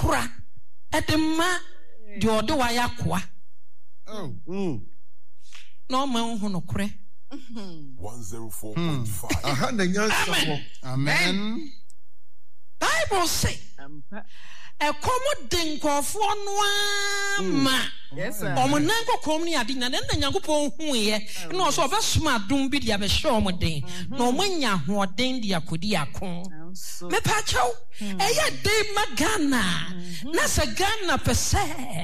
kora edema de ode wa yakoa no man hu no kore 104.5 aha na nyansa amen Bible say ekomo den nkofo no ma yes sir omo nan kokom ni ade na nyankopon hu ye na o so obesoma adom bi dia be hwe omo den na omo nya hoden dia kodi akon me pa chaw eya de magana na se Ghana pese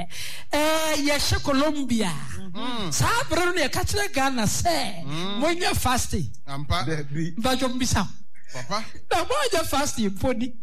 ye she Colombia sa bro ne ka kire Ghana se monya fasting ampa ba jom bisa papa na monya fasting poni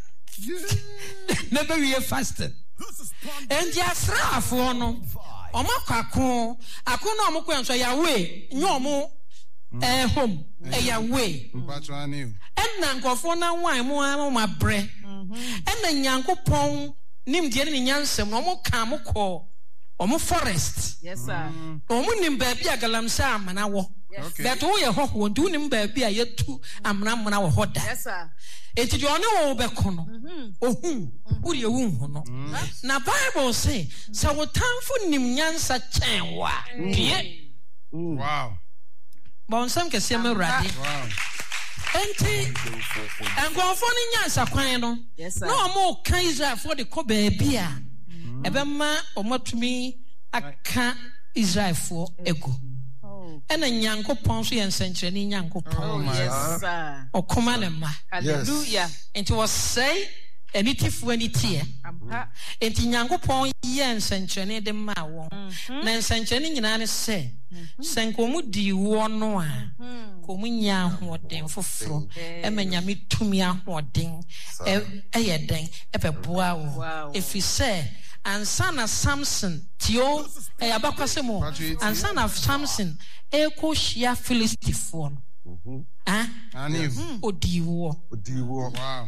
never we fasted and yasrafo no omakako akono omko enso yawe nyomo home yawe mpatwani enna nkofo na wan mo mabre enna nyankopon nimdie ne nyansem no omoka moko omo forest yes sir omo nimba bia galamsa amana wo that wo ye hoho ndu nimba bia yetu amana wo hoda yes sir eti de one wo be kono ohun uri ewu hu no na Bible say so wotamfo nim nyansa chen wa die wow bon sam kese merade wow enti engonfo ni nyansa kwan no na omo kan Israel for the ko baabi a ebema omotumi aka Israel for ego ena nyankopon so yensenkyereni nyankopon yes sir okoma ne ma hallelujah enti was say enitifo enitie enti nyankopon yensenkyereni de ma won na nsenkyereni nyina ne se senkomu di wo no a komu nya ahoden foforo emanyame tumi ahoden eyeden ebeboa wo efise ansana Samson tio abakwasemo ansana Samson eko shia Filistifo no ani odiwo wow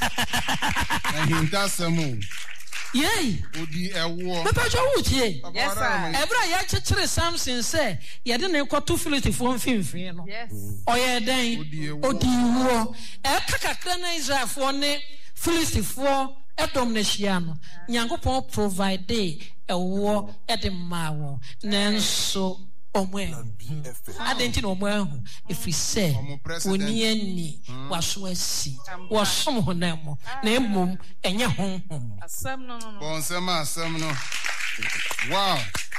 na hinta samu yey odi ewo papa jo wutie yes sir ebra ya chechire Samson se yede ne kwato Filistifo mfimfin no yes oyeden odiwo kakakra na Israelfo ne Filistifo edom na hia no nyankopon provide ewo edemawo nanso omwe adenti no omwe hu efise oni ani waso asi wasom honamo na emom enye honhom asem no asem no wow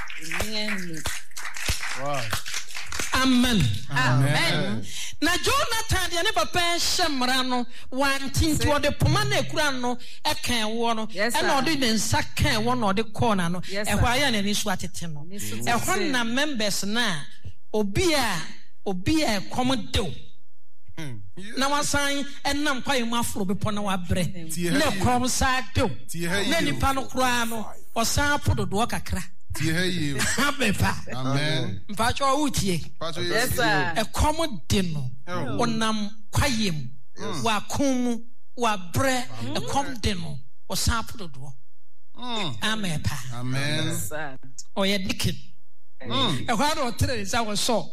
wow amen amen na Jonathan de ne papa shemra no wantinti ode poma na ekura no ekan wo no e na ode ne nsa kan wo no ode corner no ehwa ya na ni so atete no ehwa na members na obi a komodo na wasan enam kwaye mu afro be pona wa bre na kom sa do na nipa no kura no osan pododo kakra tie abepa amen mpacho utie yes sir e komode no onam kwayem wa komu wa bre e komode no osan pododo amen pa amen sir oye dikin e kwa do tere sa wo so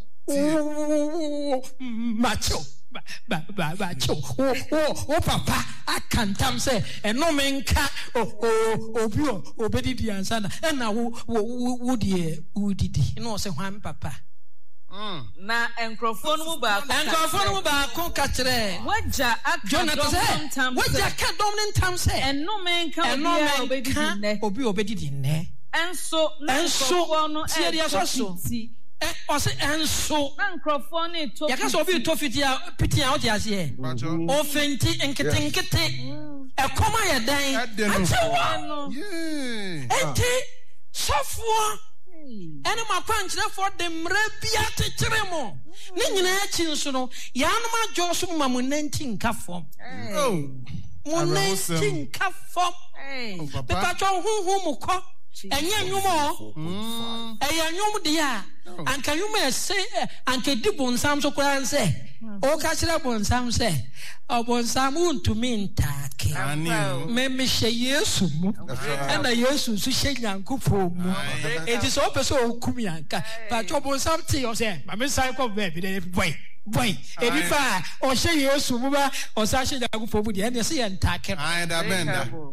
macho macho o papa akantam say eno menka obi obedi di ansana na wo die udidi no say hwan papa na enkrofo no ba ka kire waja Jonathan waja ka dominant say eno menka obi obedi di ne enso no so o se enso na nkrofo ne to ya ka so obi to pitia o dia se o fenti enkete e koma ya dan atewa enti sofo ene makwankyere for the mrabia techeremo ne nyina achi nso no ya no majo so mamu nanti nka fom mo nanti nka fom papa to huhu ko enye nyumo eya nyum dia anka nyum ese anka di bonsam so kwan se o ka kire bonsam se obonsam untumi ntake me hye Yesu mu na Yesu so hye Nyankopon mu enti so opeso okumi anka pa to bonsam ti o se ma me sai ko be de boy edifa o hye Yesu mu ba o sa hye Nyankopon mu de na se ye ntake ai da benda